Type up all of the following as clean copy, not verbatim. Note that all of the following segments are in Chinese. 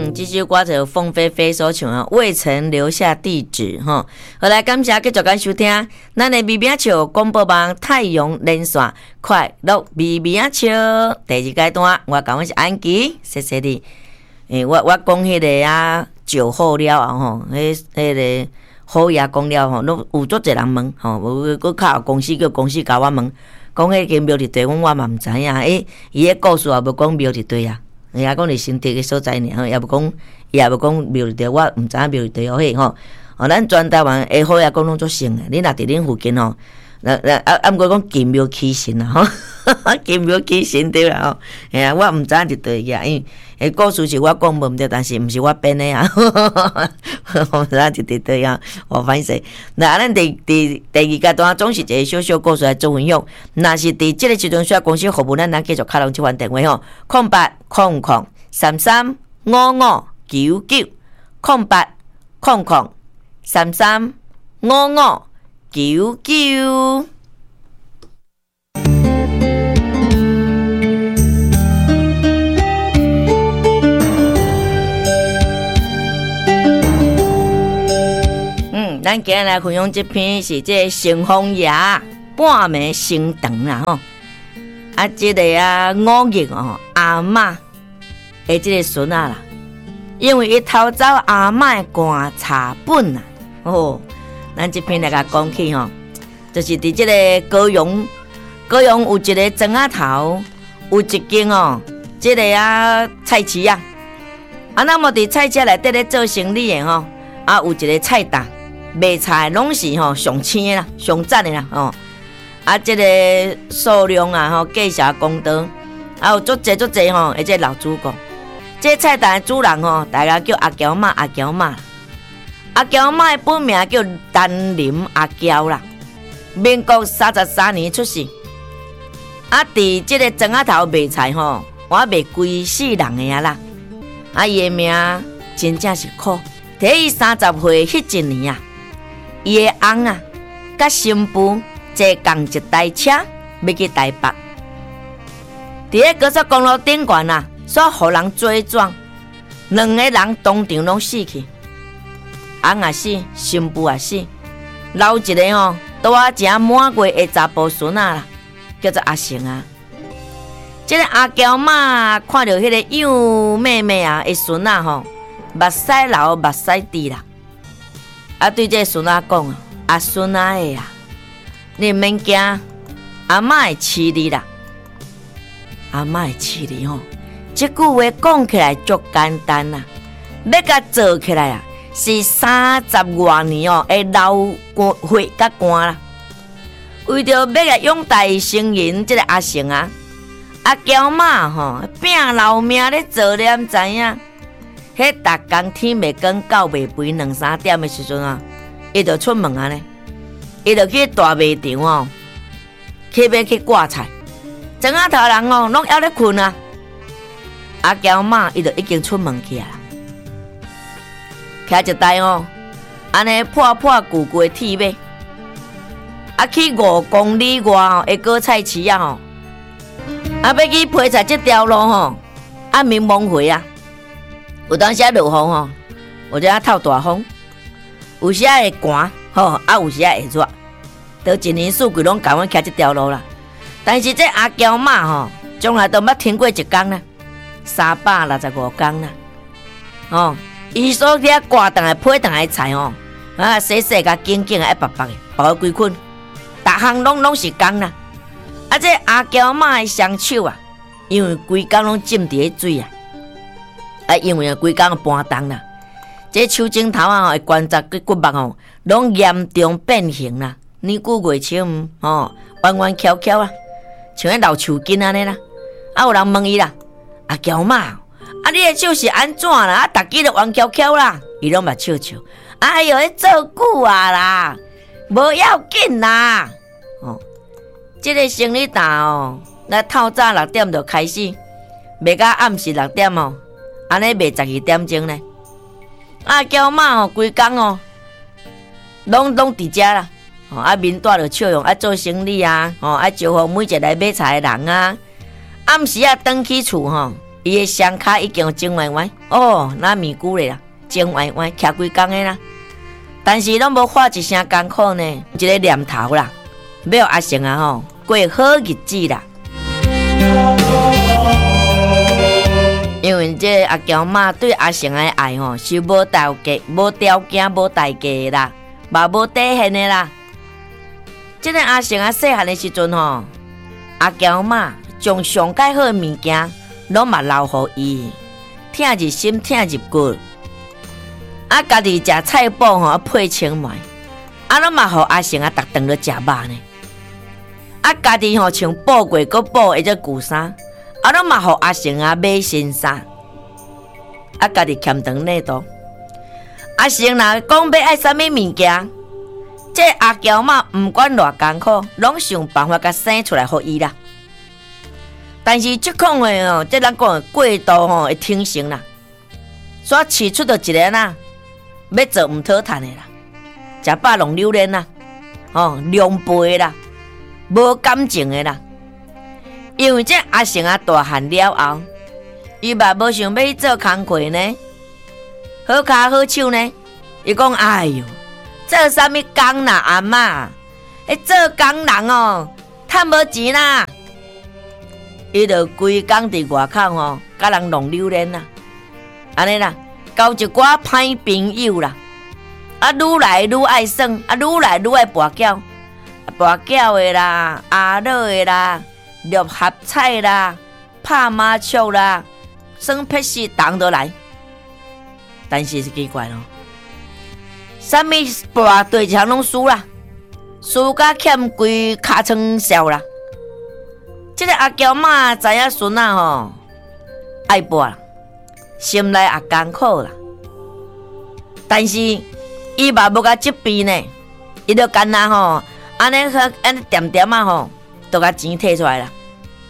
这首歌就凤飞飞所唱啊，未曾留下地址哈。好来，感谢继续跟收听，咱的咪咪笑广播网太阳连线快乐咪咪笑第二阶段，我讲我是安琪，谢谢你。我讲迄个啊，酒后了啊吼，迄个好爷讲了吼，拢有足侪人问吼，我靠公司叫公司甲我问，讲迄间庙伫地方我嘛毋知影，伊个故事也无讲庙伫地啊。伊也讲伫新竹个所在尔，也无讲，伊也无讲庙伫地，我毋知影庙伫地吼迄吼。咱全台湾下好也讲拢足成诶，你若伫恁附近吼，毋过讲金庙起神啦吼，金庙起神对啦吼。嘿啊，我毋知影伫地个，因为故事是我讲无毋对，但是毋是我编诶啊，我毋知影伫地啊，我反正。那咱第二阶段总是一个小小故事来做分享。若是伫即个时阵需要公司服务，咱继续开通这番电话吼，0800335599。咱今日来分享这篇是这乘风爷半暝升堂啦吼，这个五月阿嬷的这个孙啦，因为伊偷走阿嬷的棺茶本啦，咱这篇来甲讲起吼，就是伫这个高雄有一个庄仔头，有一间这个菜市啊，那么伫菜市内底咧做生意的有一个菜档。卖菜拢是上青的啦，上赞的啦这个数量介绍公道，有足济而且老主顾，这菜单的主人大家叫阿娇妈，阿娇妈的本名叫陈林阿娇啦，民国33年出世，伫这个庄仔头卖菜我卖规世人的啦，伊的名真正是苦，伫伊30岁迄一年伊的翁甲新妇坐共一台车要去台北，伫个高速公路顶悬所互人追撞，两个人当场拢死去，翁也死，新妇也死，留一个大正满月的查甫孙啦，叫做阿成啊。这个阿娇妈看到迄个幼妹妹的孙目屎流目屎滴啦。对这孙仔讲啊，孙仔的你毋免惊，阿嬷会饲你啦。阿嬷会饲你这句话讲起来足简单啦，要甲做起来是30多年会流血甲汗啦。为着要甲养大成人，这个阿成阿娇妈拼老命咧做，你毋知影？迄逐工天袂光到袂肥2-3点的时阵伊就出门呢，伊就去大卖场去要去挂菜，庄仔头人拢还咧困阿娇妈伊就已经出门去啦，骑一台安尼破旧旧的铁马，去5公里外的果菜市要去批菜这条路民蒙回有当时落雨有阵透大风，有时会寒有时会热，都一年四季拢甲阮骑这条路啦。但是这阿娇妈从来都捌停过一工啦，365工啦。伊所遐挂档的批档的菜洗甲净净的白白的，包规捆，逐项拢是工啦。这阿娇妈的双手因为规工拢浸伫咧水因为规工搬动啦，这手指头的关节骨膜拢严重变形啦，年久月深弯弯翘翘像迄老树根安尼啦。有人问伊啦，阿娇妈，你的手是安怎啦？逐支都弯翘翘啦，伊拢嘛笑笑，哎哟，迄做久啦，无要紧啦。这个生理单咱透早6点就开始，卖到暗时6点安尼卖12点钟呢。阿娇妈规工拢伫遮啦，面带着笑容做生意招呼每一个买菜的人暗时回去厝伊伊的双脚已经肿歪歪，哦，那面久咧啦，肿歪歪，徛规工诶啦。但是拢无发一声艰苦呢，一个念头啦，要阿成啊吼过好日子啦。因为这阿娇妈对阿成的爱吼是无条件、无条件、无代价的啦，嘛无底线的啦。这个阿成啊，细汉的时阵吼，阿娇妈将上介好的物件，拢嘛留互伊，疼入心，疼入骨。啊，家己食菜脯吼配青糜，啊，拢嘛互阿成啊，逐顿都食肉呢。啊，家己吼穿布过搁布或者旧衫。啊，拢嘛互阿成啊买新衫，啊，家己欠长内多。阿成若讲要爱啥物物件，这阿娇妈毋管偌艰苦，拢想办法甲生出来互伊啦。但是即款的哦，这咱讲的过度吼会天性啦，所以饲出着一个啦，要做毋讨趁的啦，食饱弄榴莲啦，哦，凉肥啦，无感情的啦。因为这阿成啊大汉了后，伊嘛无想要去做工课呢，好骹好手呢。伊讲：“哎哟，做啥物工啦，阿嬷？做工人哦，趁无钱啦。”伊就规工伫外口吼，甲人弄榴莲啦，安尼啦，交一寡歹朋友啦，啊，愈来愈爱耍，啊，愈来愈爱跋筊，跋筊的啦，阿乐的啦。六合彩啦，拍麻将啦，耍撇死当都来。但是奇怪咯，啥物博对一项拢输啦，输甲欠规尻川笑啦。这个阿娇妈知影孙仔吼爱博啦，心内也艰苦啦。但是伊嘛无甲责备呢，伊就干那吼，安尼点点啊吼。都甲钱摕出来啦，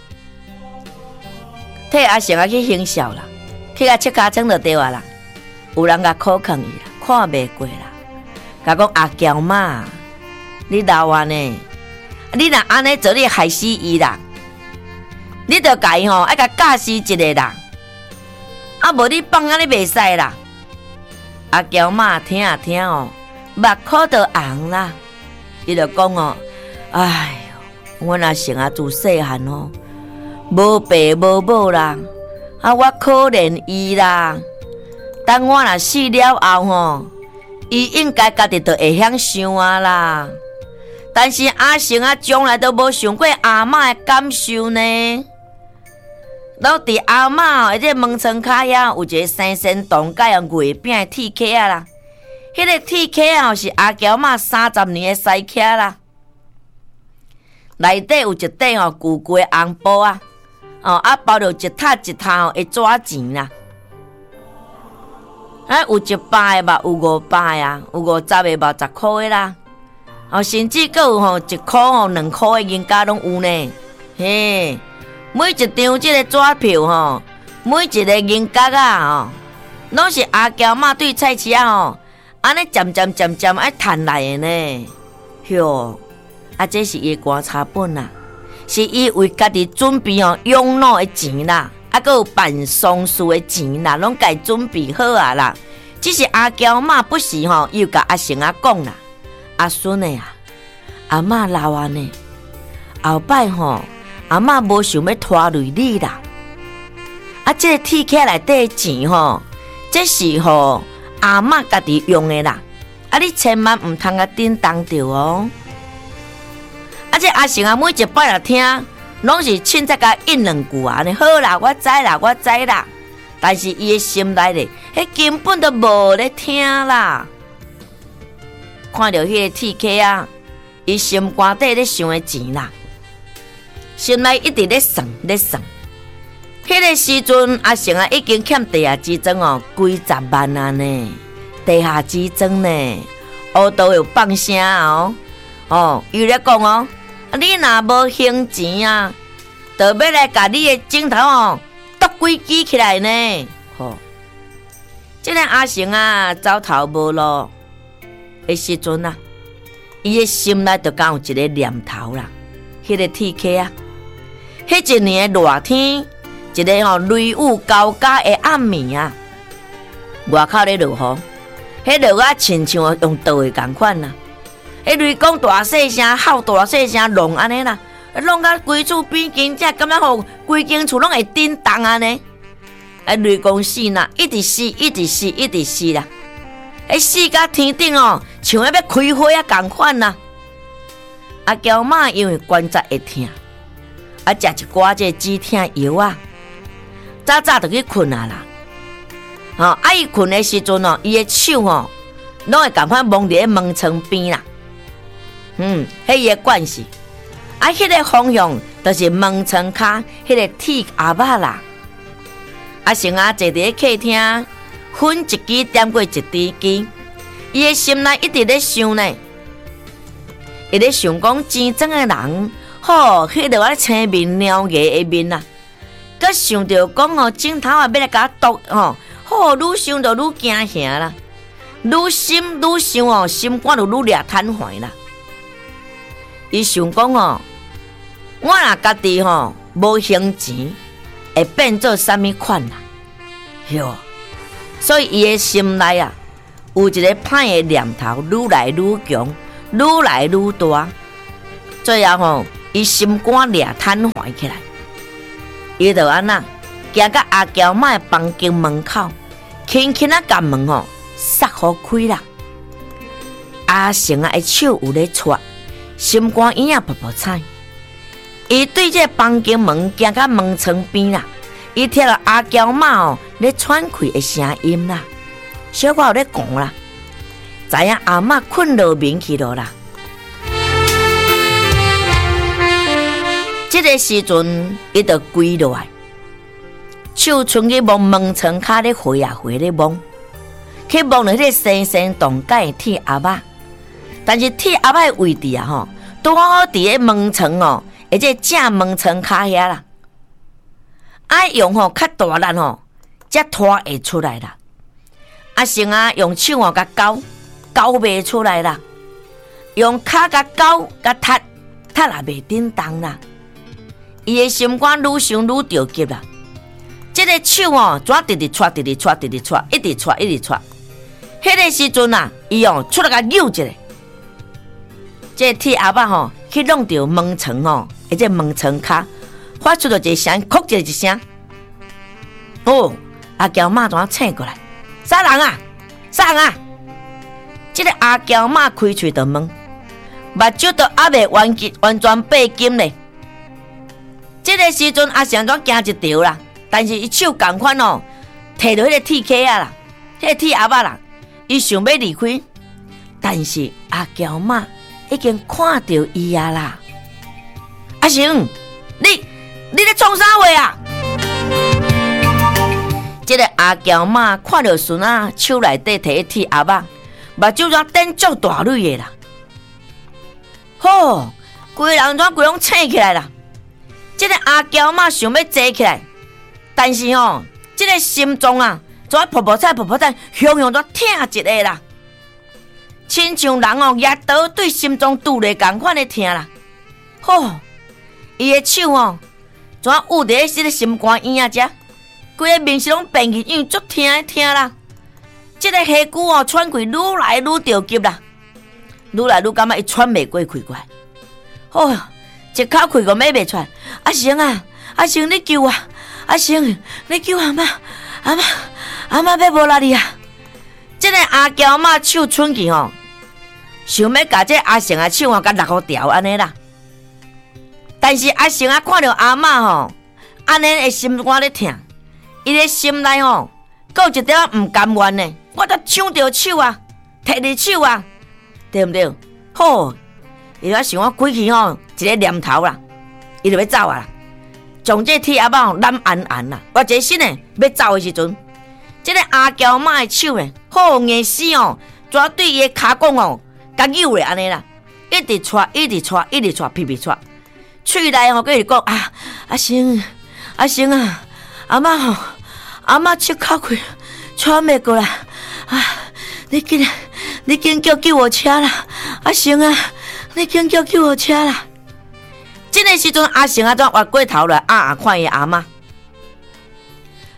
替阿成啊去行孝啦，去甲切骹床就对啊啦。有人甲苦劝伊啦，看袂过啦，甲讲阿娇妈，你老啊呢？你若安尼做，你害死伊啦！你着甲伊吼爱甲教死一个啦，啊无你放啊你袂使啦。阿娇妈听啊听哦，目眶都红啦，伊就讲哦，哎。阮阿成啊，自细汉哦，无爸无母啦，啊，我可怜伊啦。等我若死了后吼，伊应该家己就会晓想啊啦。但是阿成啊，从来都无想过阿嬷的感受呢。老伫阿嬷哦，这门窗骹遐有一个生生动解的月饼的铁壳啊啦，迄个铁壳哦是阿娇嬷30年的西壳啦。内底有一块哦旧旧的红布啊，哦啊包着一塔一塔哦的纸钱啦，啊有100的吧，有500的啊，有50的吧，10块的啦，哦甚至阁有吼1块吼2块的银价拢有呢，嘿，每一张这个纸票吼，每一个银价啊吼，拢是阿娇妈对菜市啊吼，安尼渐爱赚来的呢，哟。啊，这是伊观察本啦，是伊为家己准备哦养老的钱啦，啊，阁有办丧事的钱啦，拢家准备好啊啦。只是阿娇妈不时吼，又甲阿成啊讲啦，阿孙的啊，阿嬷老啊呢，后摆吼，阿嬷无想要拖累你啦。啊，这个铁壳内底钱吼，这是吼阿嬷家己用的啦，啊，你千万唔通甲叮当着哦。啊！这阿成啊，每一摆来听，拢是凊彩甲应2句啊。好啦，我知啦，我知啦。但是伊的心内咧，迄根本都无咧听啦。看到迄个铁壳啊，伊心肝底咧想的钱啦，心内一直咧算咧算。迄个时阵，阿成啊已经欠地下之庄哦，几10万啊呢。地下之庄呢，乌都有放声哦。哦，伊咧讲哦。你若无还钱啊，就要来甲你的镜头哦，剁几支起来呢？吼，这个阿成啊，走投无路的时阵啊，伊的心内就敢有一个念头啦。迄个铁壳啊，迄一年的热天， 一个雷雨交加的暗暝啊，外口咧落雨，迄落啊亲像用倒的共款啦。迄雷公大细声，吼大细声，弄安尼啦，弄到规厝边间，才感觉吼规间厝拢会震动安尼。雷公死啦，一直死，一直死，一直死啦。死到天顶像要开花啊共款啦。阿娇妈因为关节会痛，食一寡这止痛药啊，早早就去困啊啦。伊困的时阵伊的手拢会共款蒙伫门窗边啦。迄伊的惯势，迄个方向就是门窗骹迄个铁鸭仔啦。先坐伫客厅，粉一支点过一支机，伊的心内一直咧想呢，伊咧想讲真正的人，迄落青面獠牙的面啊，佮想着讲镜头要来甲我毒，愈想就愈惊吓啦，愈心愈想心肝就愈掠瘫痪啦。伊想讲我若家己无闲钱，会变做啥物款啦？哟，所以伊的心内啊，有一个歹的念头，愈来愈强，愈来愈大。最后伊心肝掠瘫痪起来，伊就安那行到阿娇妈的房间门口，轻轻啊甲门撒好开啦。阿成的手有咧搓，心肝影扑扑彩。伊对这房间门行到门窗边啦，伊听到阿娇妈咧喘气的声音啦，小可有咧讲啦，知影阿嬷困落眠去了啦。这个时阵，伊就跪落来，手伸去摸门窗骹咧回啊回咧摸，去摸到迄个生生动解的铁鸭仔。但是铁鸭仔的位置啊，拄好伫咧门窗而且正门窗骹遐啦。爱用较大力才拖会出来啦。先用手甲勾袂出来啦，用骹甲勾甲踢也袂叮当啦。伊的心肝愈想愈着急啦，这个手怎直直戳，直直戳，直直戳，一直戳，一直戳。迄个时阵啊，伊出来甲扭一下，这铁鸭仔去弄着门窗而且门窗骹发出了一声，哭一声。阿娇妈怎醒过来？啥人啊？啥人啊？这个阿娇妈开喙就问，目睭都还未完全闭紧咧。这个时阵阿成怎惊一条啦？但是伊手同款摕到迄个铁壳啊啦，迄个铁鸭仔啦，伊想要离开，但是阿娇妈已经看到伊啊啦。阿成，你咧创啥话啊？这个阿娇妈看到孙仔手内底摕铁鸭仔，目睭怎瞪足大蕊的啦？规人怎规拢醒起来啦？这个阿娇妈想要坐起来，但是这个心脏啊，怎扑扑彩扑扑彩，雄雄都疼一个啦，亲像人拿刀对心脏拄咧共款的疼啦。伊的手怎捂伫迄个心肝影啊？遮，规个面是拢变去，因为足疼啦。这个下骨喘气愈来愈着急啦，愈来愈感觉伊喘袂过气过来。一口气都袂出来。阿成啊，阿成你救我！阿成你救阿嬷！阿嬷要无力啊！这个阿娇妈手伸去想要把这阿成的手甲落掉安尼啦。但是阿成看到阿嬷安尼的心肝咧疼，伊的心内有一点唔甘愿呢。我都抢着手啊，摕你手啊，对不对？伊咧想我过去一个念头啦，伊就要走啊啦，将这铁鸭仔揽安啦。我一心呢要走的时阵，这个阿娇妈的手呢，硬死怎对伊的骹讲甲扭咧安尼啦，一直戳，一直戳，一直戳，皮皮戳，喙内佮伊讲阿成啊，阿嬷出口气喘袂过来你紧叫救护车啦，阿成啊！你紧叫救护车啦！这个时阵，阿成怎滑过头来看伊阿嬷，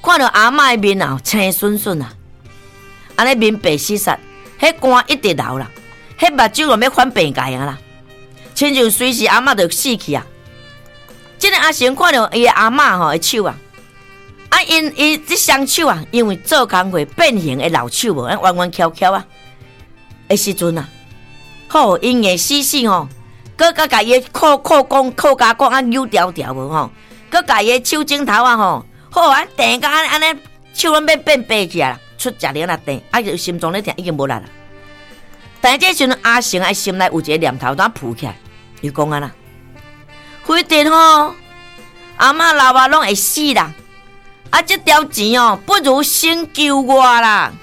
看到阿嬷的面啊青顺顺啊，安尼面白死煞，迄肝一直流啦，迄目睭就要反白界啊啦，亲像随时阿嬷就死去啊。这个阿成看到伊的阿嬷吼的手啊，伊这双手啊，因为做工会变形的老手无，弯弯翘翘啊，的时阵啊，好因硬死死吼，佮甲伊扣加讲啊扭条条无吼，佮甲伊手指头啊吼，好啊，定甲安尼手拢要变白起来，出食灵啦定，啊就心脏咧疼已经无力啦。但是这时阵阿成啊心内有一个念头当浮起来，伊讲啊啦。规定吼，阿嬷老爸拢会死啦！啊，这条钱哦，不如先救我啦！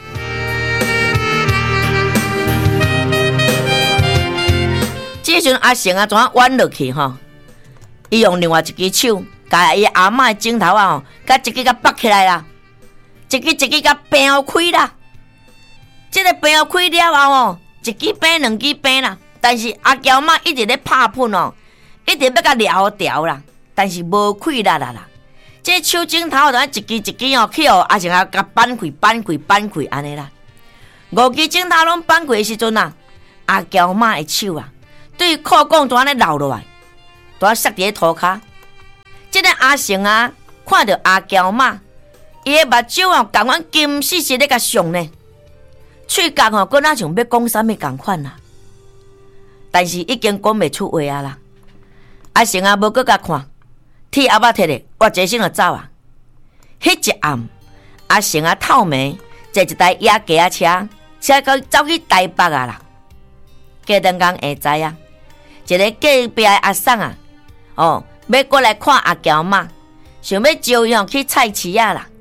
这时阵阿成啊，怎啊弯落去吼？伊用另外一只手，甲伊阿嬷的指头啊吼，甲一支甲拔起来啦，一支甲平开啦。这个平开了后哦，一支平两支平啦，但是阿娇妈一直咧拍喷哦。一直要甲撩掉啦，但是无开力啦。这手指头就一支一支哦，去哦，阿成啊甲扳开安尼啦。五支指头拢扳开的时阵啊，阿娇妈的手啊，对裤管就安尼流落来，就啊塞伫咧涂骹。这个阿成啊，看到阿娇妈，伊的目睭哦，共阮金丝丝咧甲上呢，喙角哦，搁哪像要讲啥物共款啦，但是已经讲袂出话啊啦。阿成啊，无搁甲看，铁阿爸摕咧，我一声就走啊。迄一暗，阿成啊透暝坐一台野鸡车，车到走去台北啊啦。过两天下知啊，一个隔壁的阿婶啊，哦，要过来看阿娇妈，想要招伊去菜市啊啦。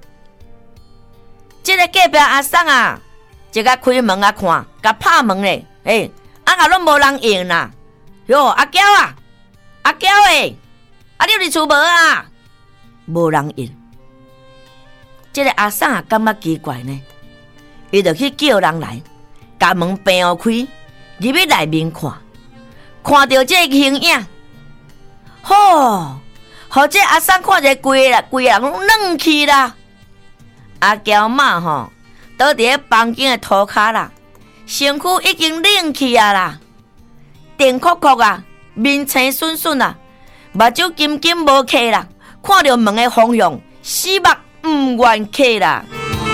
这个隔壁阿婶啊，就甲开门啊看，甲拍门咧，啊拢无人应啦。哟，阿娇啊！阿娇诶，你入厝无啊？无人应。这个阿婶啊，感觉奇怪呢，伊就去叫人来，把门平开，入去内面看，看到这个形影，互这阿婶看着规个人拢软去啦。阿娇妈吼，倒伫咧房间的涂骹啦，身躯已经冷去啊啦，电哭哭啊。面青顺顺啊，目睭金金无开啦，看到门的方向，死目唔愿开啦。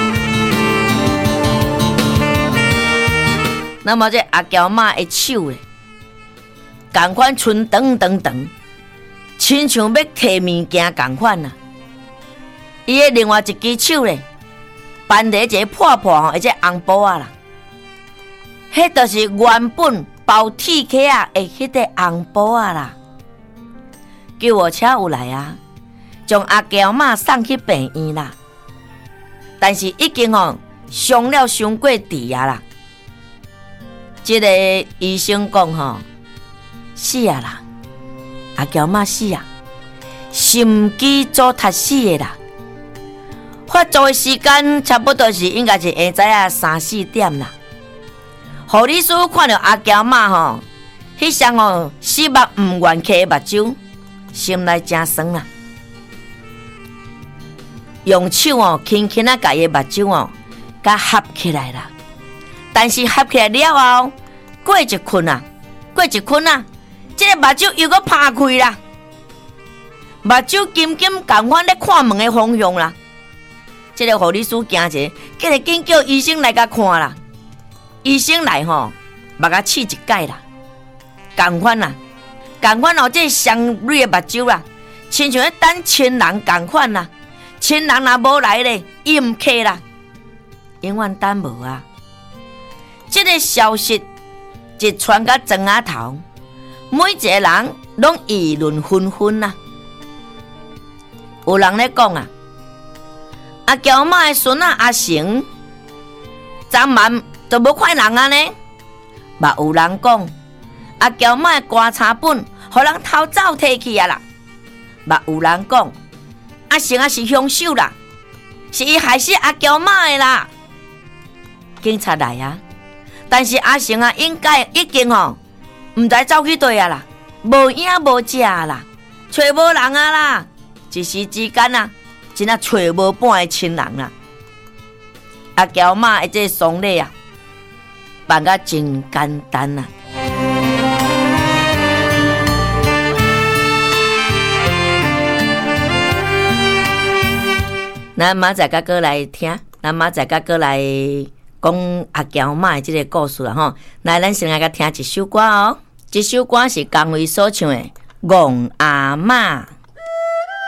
那么这阿娇妈的手咧，同款伸长，亲像要摕物件同款啦。伊的另外一只手咧，办在一个破吼，一个红布啊啦，迄就是原本。包铁壳啊，的迄个红布啊啦，救护车有来啊，将阿娇妈送去病院啦。但是已经伤了伤过治啊啦。这个医生讲死啊啦，阿娇妈死啊，心肌阻塌死的啦。发作的时间差不多是应该是下早啊3-4点啦。护理师看到阿娇妈迄双死目唔愿开的目睭，心内真酸啦。用手轻轻啊，把伊的目睭甲合起来啦。但是合起来了后，过一困啊，这个目睭又搁拍开啦。目睭紧紧共款咧看门的方向啦。这个护理师惊者，紧叫医生来甲看啦。医生来目甲试一解啦，共款这双蕊的目睭啦，亲像咧等亲人共款啦。亲人若无来咧，伊唔客啦，永远等无啊。这个消息一传到庄仔头，每一个人拢议论纷纷啦。有人咧讲阿娇妈的孙阿成，昨晚都无看人啊呢。嘛有人讲阿娇妈的棺材本，互人偷走摕去啊啦。嘛有人讲阿成是凶手啦，是伊害死阿娇妈的啦。警察来啊，但是阿成应该已经唔知走去佗啊啦，无影无迹啦，找无人啊啦。一时之间真啊找无半个亲人啦。阿娇妈的这个丧礼啊，办甲真简单啦。咱明仔甲过来听，咱明仔甲过来讲阿娇妈的这个故事啦吼。来，咱先来甲听一首歌哦。这首歌是江蕙所唱的《戆阿嬷》。